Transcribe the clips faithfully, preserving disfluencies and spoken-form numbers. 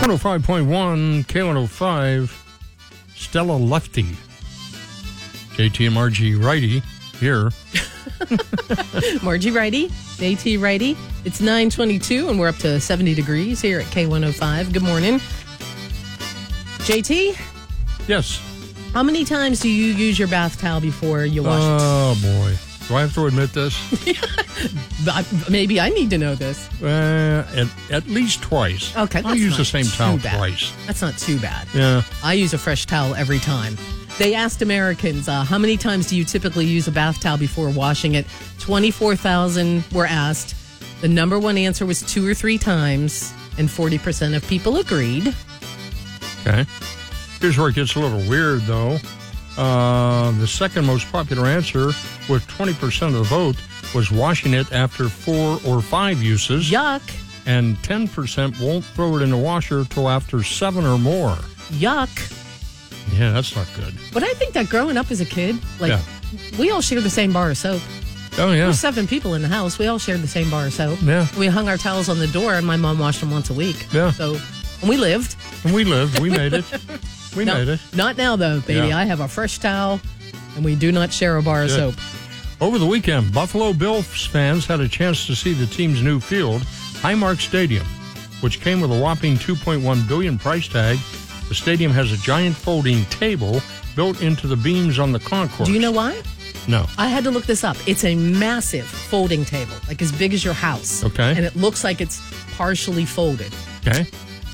one oh five point one, K one oh five, Stella Lefty. J T and Margie Righty here. Margie Righty, J T Righty. It's nine twenty-two and we're up to seventy degrees here at K one oh five. Good morning. J T? Yes. How many times do you use your bath towel before you wash Oh, boy. Do I have to admit this? it? Maybe I need to know this. Uh, at, at least twice. Okay, I that's use not the same too towel bad. twice. That's not too bad. Yeah. I use a fresh towel every time. They asked Americans, uh, how many times do you typically use a bath towel before washing it? twenty-four thousand were asked. The number one answer was two or three times, and forty percent of people agreed. Okay. Here's where it gets a little weird, though. Uh, the second most popular answer, with twenty percent of the vote, was washing it after four or five uses. Yuck. And ten percent won't throw it in the washer till after seven or more. Yuck. Yeah, that's not good. But I think that growing up as a kid, like, Yeah. we all shared the same bar of soap. Oh, yeah. There were seven people in the house. We all shared the same bar of soap. Yeah. We hung our towels on the door, and my mom washed them once a week. Yeah. So, and we lived. And we lived. We made it. We No, made it. Not now, though, baby. Yeah. I have a fresh towel, and we do not share a bar of Good. soap. Over the weekend, Buffalo Bills fans had a chance to see the team's new field, Highmark Stadium, which came with a whopping two point one billion dollars price tag. The stadium has a giant folding table built into the beams on the concourse. Do you know why? No. I had to look this up. It's a massive folding table, like as big as your house. Okay. And it looks like it's partially folded. Okay.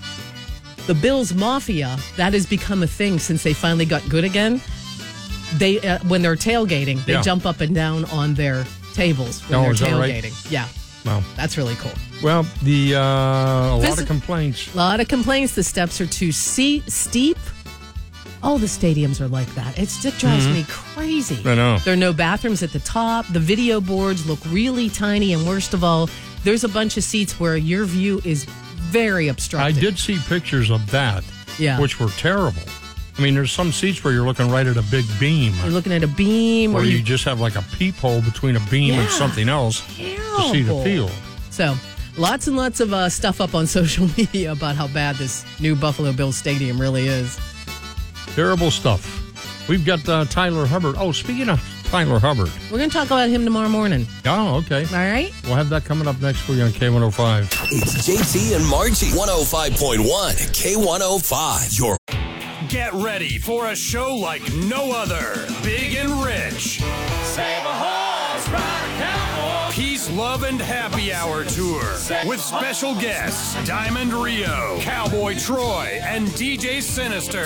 The Bills Mafia, that has become a thing since they finally got good again. They uh, when they're tailgating, they Yeah. jump up and down on their tables when Oh, they're is that right? tailgating. Yeah, Well, that's really cool. well, the uh, a lot This- of complaints. A lot of complaints. The steps are too se- steep. All the stadiums are like that. It's, it drives me crazy. Mm-hmm. I know. There are no bathrooms at the top. The video boards look really tiny. And worst of all, there's a bunch of seats where your view is very I obstructed. did see pictures of that, Yeah. which were terrible. I mean, there's some seats where you're looking right at a big beam, You're looking at a beam or or you you just have like a peephole between a beam and Yeah. something else to see the Terrible. field. So, lots and lots of uh, stuff up on social media about how bad this new Buffalo Bills stadium really is. Terrible stuff. We've got uh, Tyler Hubbard. Oh, speaking of Tyler Hubbard. We're going to talk about him tomorrow morning. Oh, okay. All right? We'll have that coming up next for you on K one oh five. It's J T and Margie. one oh five point one, K one oh five. Your Get ready for a show like no other. Big and rich. Save a horse, ride a cowboy. Peace, Love, and Happy Hour Tour. With special guests Diamond Rio, Cowboy Troy, and D J Sinister.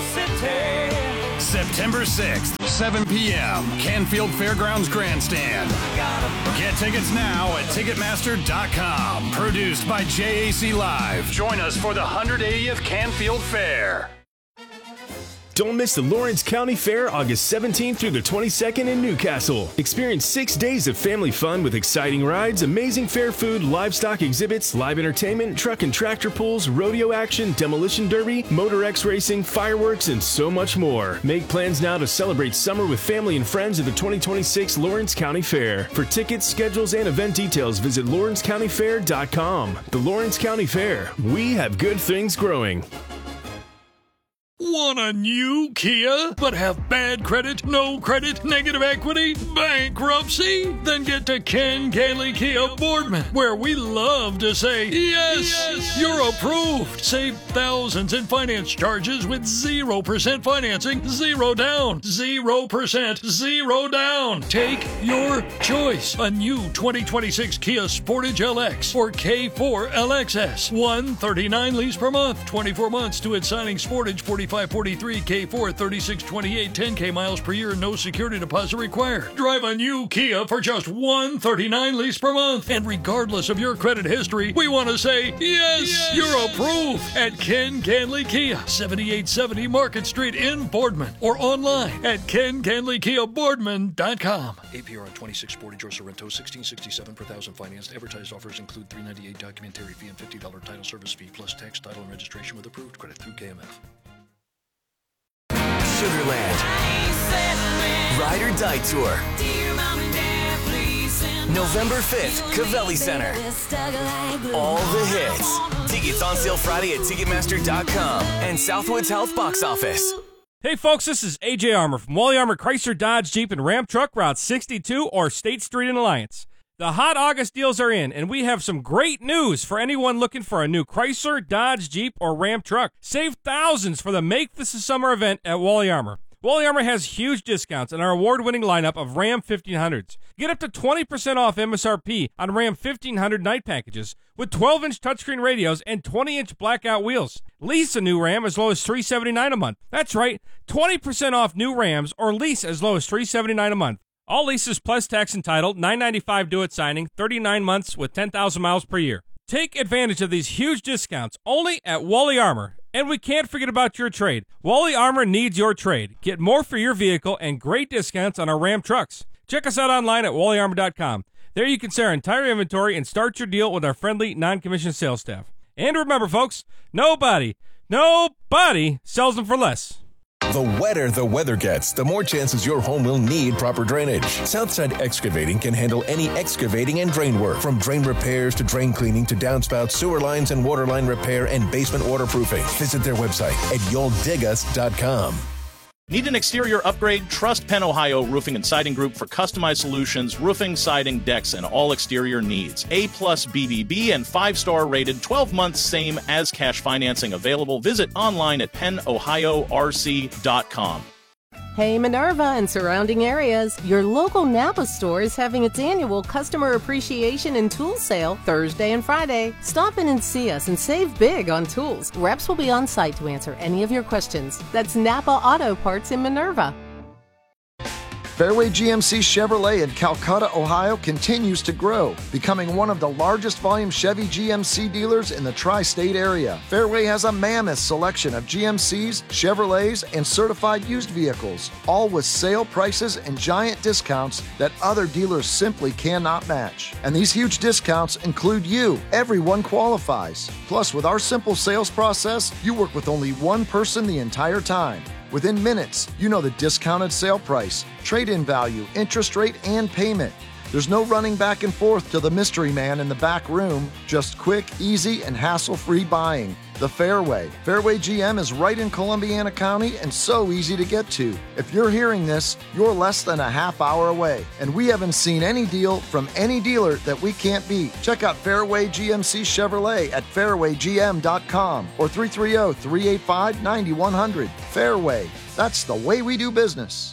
September sixth, seven p.m. Canfield Fairgrounds Grandstand. Get tickets now at Ticketmaster dot com. Produced by J A C Live. Join us for the one hundred eightieth Canfield Fair. Don't miss the Lawrence County Fair August seventeenth through the twenty-second in Newcastle. Experience six days of family fun with exciting rides, amazing fair food, livestock exhibits, live entertainment, truck and tractor pulls, rodeo action, demolition derby, Motor X racing, fireworks, and so much more. Make plans now to celebrate summer with family and friends at the twenty twenty-six Lawrence County Fair. For tickets, schedules, and event details, visit Lawrence County Fair dot com. The Lawrence County Fair. We have good things growing. Want a new Kia, but have bad credit, no credit, negative equity, bankruptcy? Then get to Ken Ganley Kia Boardman, where we love to say, yes, yes, you're approved. Save thousands in finance charges with zero percent financing, zero down, zero percent, zero down. Take your choice. A new twenty twenty-six Kia Sportage L X or K four L X S. one thirty-nine lease per month, twenty-four months to its signing. Sportage forty-five forty-three, K four thirty-six twenty-eight, ten K miles per year, no security deposit required. Drive a new Kia for just one thirty-nine lease per month. And regardless of your credit history, we want to say, yes, yes, you're approved at Ken Ganley Kia, seventy-eight seventy Market Street in Boardman, or online at ken ganley kia boardman dot com. A P R on twenty-six Sportage or Sorrento, sixteen sixty-seven per thousand financed. Advertised offers include three ninety-eight documentary fee and fifty dollars title service fee plus tax, title, and registration with approved credit through K M F. Sugarland Ride or Die Tour. November fifth, Cavelli Center. All the hits. Tickets Tickets on sale Friday at Ticketmaster dot com and Southwoods Health box office. Hey folks, this is A J Armour from Wally Armour Chrysler Dodge Jeep and Ram Truck, Route sixty-two or State Street in Alliance. The hot August deals are in, and we have some great news for anyone looking for a new Chrysler, Dodge, Jeep, or Ram truck. Save thousands for the Make This a Summer event at Wally Armour. Wally Armour has huge discounts on our award-winning lineup of Ram fifteen hundreds. Get up to twenty percent off M S R P on Ram fifteen hundred night packages with twelve inch touchscreen radios and twenty inch blackout wheels. Lease a new Ram as low as three hundred seventy-nine dollars a month. That's right, twenty percent off new Rams or lease as low as three hundred seventy-nine dollars a month. All leases plus tax entitled, nine ninety-five due at signing, thirty-nine months with ten thousand miles per year. Take advantage of these huge discounts only at Wally Armour. And we can't forget about your trade. Wally Armour needs your trade. Get more for your vehicle and great discounts on our Ram trucks. Check us out online at wally armour dot com. There you can see our entire inventory and start your deal with our friendly, non-commissioned sales staff. And remember, folks, nobody, nobody sells them for less. The wetter the weather gets, the more chances your home will need proper drainage. Southside Excavating can handle any excavating and drain work, from drain repairs to drain cleaning to downspout, sewer lines and water line repair and basement waterproofing. Visit their website at you'll dig us dot com. Need an exterior upgrade? Trust Penn Ohio Roofing and Siding Group for customized solutions, roofing, siding, decks, and all exterior needs. A plus B B B and five-star rated, twelve months same as cash financing available. Visit online at penn ohio r c dot com. Hey Minerva and surrounding areas, your local Napa store is having its annual Customer Appreciation and Tool Sale Thursday and Friday. Stop in and see us and save big on tools. Reps will be on site to answer any of your questions. That's Napa Auto Parts in Minerva. Fairway G M C Chevrolet in Calcutta, Ohio continues to grow, becoming one of the largest volume Chevy G M C dealers in the tri-state area. Fairway has a mammoth selection of G M Cs, Chevrolets, and certified used vehicles, all with sale prices and giant discounts that other dealers simply cannot match. And these huge discounts include you. Everyone qualifies. Plus, with our simple sales process, you work with only one person the entire time. Within minutes, you know the discounted sale price, trade-in value, interest rate, and payment. There's no running back and forth to the mystery man in the back room, just quick, easy, and hassle-free buying. The Fairway. Fairway G M is right in Columbiana County and so easy to get to. If you're hearing this, you're less than a half hour away, and we haven't seen any deal from any dealer that we can't beat. Check out Fairway G M C Chevrolet at fairway g m dot com or three three zero, three eight five, nine one zero zero. Fairway. That's the way we do business.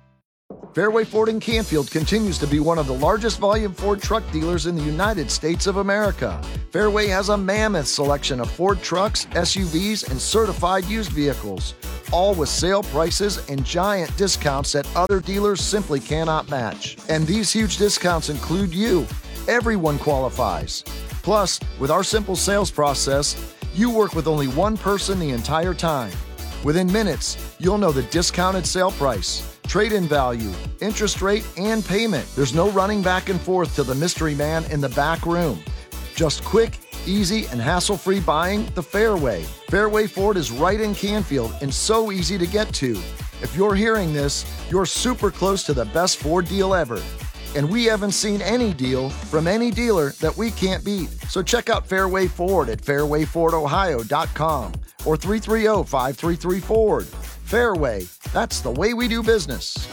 Fairway Ford in Canfield continues to be one of the largest volume Ford truck dealers in the United States of America. Fairway has a mammoth selection of Ford trucks, S U Vs, and certified used vehicles, all with sale prices and giant discounts that other dealers simply cannot match. And these huge discounts include you. Everyone qualifies. Plus, with our simple sales process, you work with only one person the entire time. Within minutes, you'll know the discounted sale price, trade-in value, interest rate, and payment. There's no running back and forth to the mystery man in the back room. Just quick, easy, and hassle-free buying the Fairway. Fairway Ford is right in Canfield and so easy to get to. If you're hearing this, you're super close to the best Ford deal ever. And we haven't seen any deal from any dealer that we can't beat. So check out Fairway Ford at fairway ford ohio dot com or three three zero, five three three, Ford. Fairway, that's the way we do business.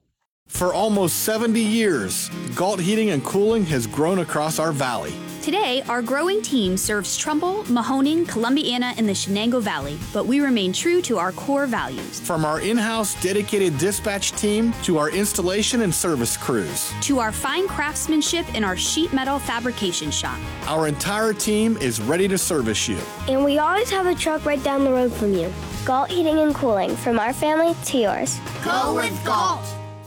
For almost seventy years, Galt Heating and Cooling has grown across our valley. Today, our growing team serves Trumbull, Mahoning, Columbiana, and the Shenango Valley, but we remain true to our core values. From our in-house dedicated dispatch team to our installation and service crews. To our fine craftsmanship in our sheet metal fabrication shop. Our entire team is ready to service you. And we always have a truck right down the road from you. Galt Heating and Cooling, from our family to yours. Go with Galt!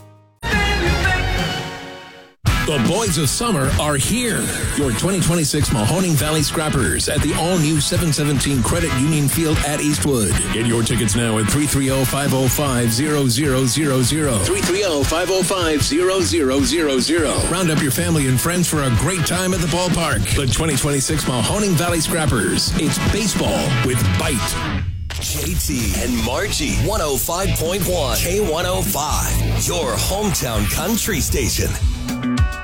The boys of summer are here. Your twenty twenty-six Mahoning Valley Scrappers at the all-new seven seventeen Credit Union Field at Eastwood. Get your tickets now at three three zero, five zero five, zero zero zero zero. three three zero, five zero five, zero zero zero zero. Round up your family and friends for a great time at the ballpark. The twenty twenty-six Mahoning Valley Scrappers. It's baseball with bite. J T and Margie, one oh five point one K one oh five, your hometown country station.